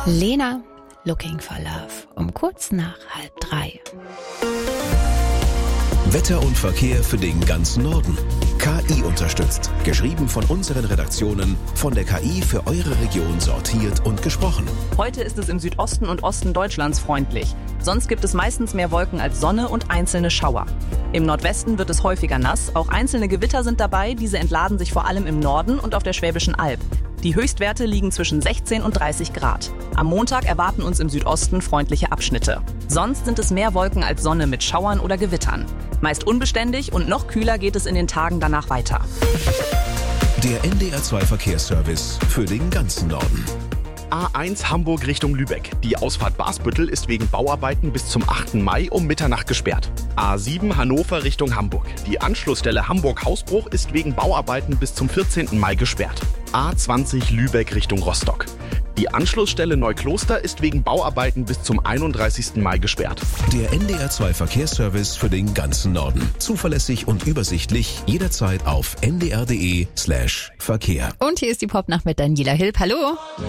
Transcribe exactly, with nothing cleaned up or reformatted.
Lena, Looking for Love, um kurz nach halb drei. Wetter und Verkehr für den ganzen Norden. K I unterstützt. Geschrieben von unseren Redaktionen, von der K I für eure Region sortiert und gesprochen. Heute ist es im Südosten und Osten Deutschlands freundlich. Sonst gibt es meistens mehr Wolken als Sonne und einzelne Schauer. Im Nordwesten wird es häufiger nass. Auch einzelne Gewitter sind dabei. Diese entladen sich vor allem im Norden und auf der Schwäbischen Alb. Die Höchstwerte liegen zwischen sechzehn und dreißig Grad. Am Montag erwarten uns im Südosten freundliche Abschnitte. Sonst sind es mehr Wolken als Sonne mit Schauern oder Gewittern. Meist unbeständig und noch kühler geht es in den Tagen danach weiter. Der N D R zwei Verkehrsservice für den ganzen Norden. A eins Hamburg Richtung Lübeck. Die Ausfahrt Basbüttel ist wegen Bauarbeiten bis zum achten Mai um Mitternacht gesperrt. A sieben Hannover Richtung Hamburg. Die Anschlussstelle Hamburg-Hausbruch ist wegen Bauarbeiten bis zum vierzehnten Mai gesperrt. A zwanzig Lübeck Richtung Rostock. Die Anschlussstelle Neukloster ist wegen Bauarbeiten bis zum einunddreißigsten Mai gesperrt. Der N D R zwei Verkehrsservice für den ganzen Norden. Zuverlässig und übersichtlich, jederzeit auf n d r punkt d e slash Verkehr. Und hier ist die Popnacht mit Daniela Hilp. Hallo.